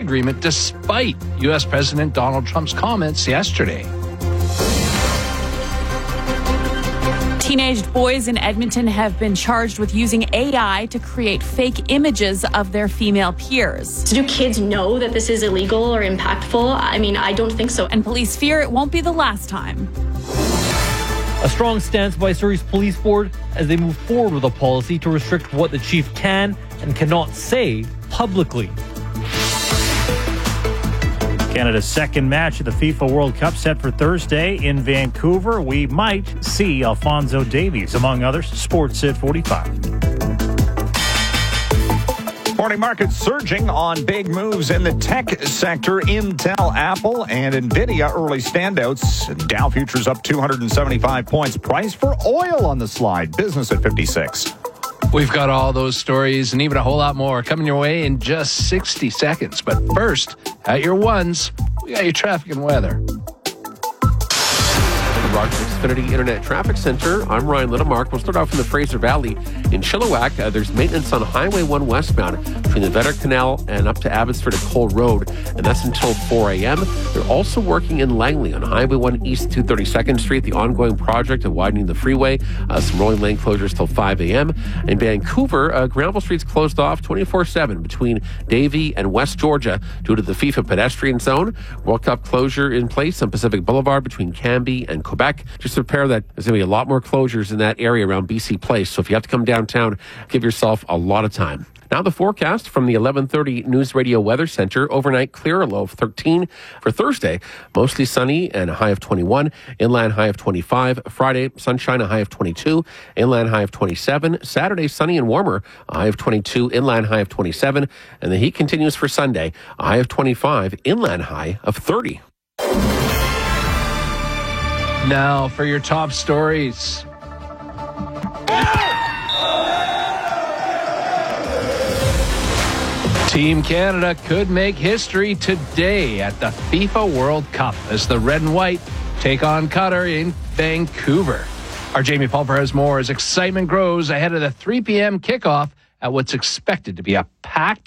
agreement despite U.S. President Donald Trump's comments yesterday. Teenage boys in Edmonton have been charged with using AI to create fake images of their female peers. Do kids know that this is illegal or impactful? I mean, I don't think so. And police fear it won't be the last time. A strong stance by Surrey's police board as they move forward with a policy to restrict what the chief can and cannot say publicly. Canada's second match at the FIFA World Cup set for Thursday in Vancouver. We might see Alphonso Davies, among others. Sports at 45. Morning market surging on big moves in the tech sector. Intel, Apple, and NVIDIA early standouts. Dow futures up 275 points. Price for oil on the slide. Business at 56. We've got all those stories and even a whole lot more coming your way in just 60 seconds. But first, at your ones, we got your traffic and weather. From Rogers Xfinity Internet Traffic Center, I'm Ryan Littlemark. We'll start off in the Fraser Valley. In Chilliwack, there's maintenance on Highway 1 westbound between the Vetter Canal and up to Abbotsford to Cole Road, and that's until 4 a.m. They're also working in Langley on Highway 1 East 232nd Street, the ongoing project of widening the freeway. Some rolling lane closures till 5 a.m. In Vancouver, Granville Street's closed off 24/7 between Davie and West Georgia due to the FIFA pedestrian zone. World Cup closure in place on Pacific Boulevard between Cambie and Quebec. Just prepare that there's going to be a lot more closures in that area around BC Place. So if you have to come downtown, give yourself a lot of time. Now the forecast from the 11:30 News Radio Weather Center. Overnight clear, a low of 13. For Thursday, mostly sunny and a high of 21. Inland high of 25. Friday, sunshine, a high of 22. Inland high of 27. Saturday, sunny and warmer, a high of 22. Inland high of 27. And the heat continues for Sunday, a high of 25. Inland high of 30. Now for your top stories. Team Canada could make history today at the FIFA World Cup as the red and white take on Qatar in Vancouver. Our Jamie Pulver has more as excitement grows ahead of the 3 p.m. kickoff at what's expected to be a packed